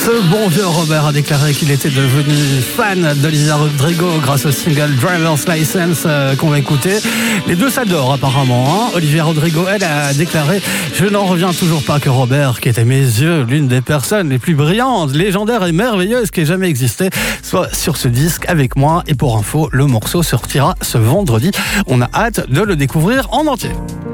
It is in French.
Ce bon vieux Robert a déclaré qu'il était devenu fan d'Olivia Rodrigo grâce au single Driver's License qu'on va écouter. Les deux s'adorent apparemment. Olivia Rodrigo, elle, a déclaré « Je n'en reviens toujours pas que Robert, qui est à mes yeux l'une des personnes les plus brillantes, légendaires et merveilleuses qui ait jamais existé, soit sur ce disque avec moi. » Et pour info, le morceau sortira ce vendredi. On a hâte de le découvrir en entier.